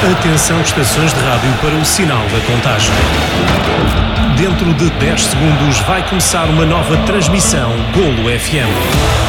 Atenção, estações de rádio para o sinal da contagem. Dentro de 10 segundos vai começar uma nova transmissão Golo FM.